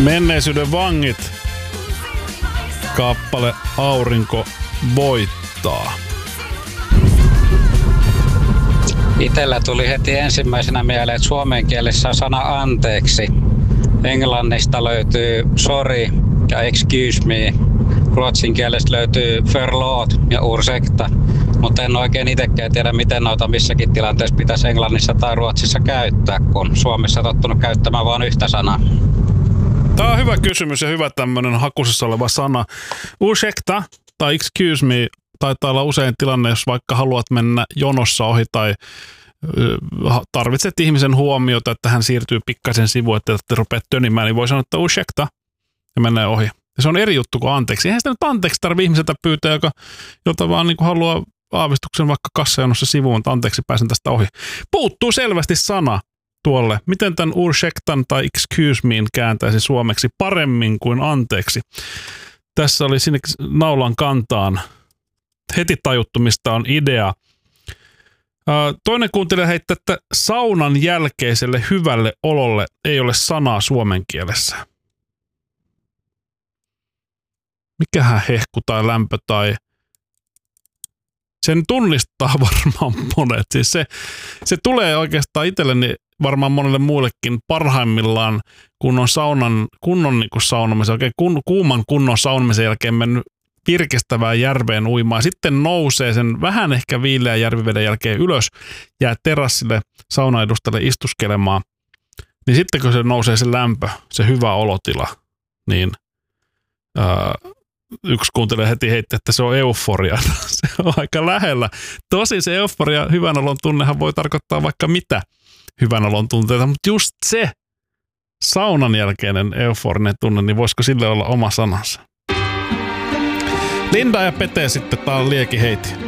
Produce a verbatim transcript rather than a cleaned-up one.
Menneisyyden vangit. Kappale Aurinko voittaa. Itellä tuli heti ensimmäisenä mieleen, että suomen kielessä on sana anteeksi. Englannista löytyy sorry ja excuse me. Ruotsin kielestä löytyy förlåt ja ursäkta. Mutta en oikein itsekään tiedä, miten noita missäkin tilanteessa pitäisi Englannissa tai Ruotsissa käyttää, kun Suomessa on tottunut käyttämään vain yhtä sanaa. Tämä on hyvä kysymys ja hyvä tämmöinen hakusessa oleva sana. Ursäkta tai excuse me taitaa olla usein tilanne, jos vaikka haluat mennä jonossa ohi tai tarvitset ihmisen huomiota, että hän siirtyy pikkasen sivuun, että te rupeat tönimään, niin voi sanoa, että ursäkta ja menee ohi. Ja se on eri juttu kuin anteeksi. Eihän sitä nyt anteeksi tarvitse ihmiseltä pyytää, joka, jota vaan niin kuin haluaa aavistuksen vaikka kassajonossa sivuun, että anteeksi pääsen tästä ohi. Puuttuu selvästi sana tuolle. Miten tämän ursäktan tai excuse me kääntäisi suomeksi paremmin kuin anteeksi? Tässä oli sinne naulan kantaan heti tajuttu, mistä on idea. Toinen kuuntelija heittää, että saunan jälkeiselle hyvälle ololle ei ole sanaa suomen kielessä. Mikähän hehku tai lämpö tai... Sen tunnistaa varmaan monet. Siis se, se tulee oikeastaan itselleni varmaan monelle muullekin parhaimmillaan, kun on saunan, kunnon niin kuin saunomisen, oikein kun, kuuman kunnon saunomisen jälkeen mennyt virkistävään järveen uimaan. Sitten nousee sen vähän ehkä viileän järviveden jälkeen ylös, jää terassille saunaedustalle istuskelemaan. Niin sitten kun se nousee se lämpö, se hyvä olotila, niin ää, yksi kuuntelee heti heitti, että se on euforia. Se on aika lähellä. Tosin se euforia, hyvän olon tunnehan voi tarkoittaa vaikka mitä hyvän olon tunteita, mutta just se saunan jälkeinen euforinen tunne, niin voisiko sille olla oma sanansa? Linda ja Pete sitten, tää on liekiheiti.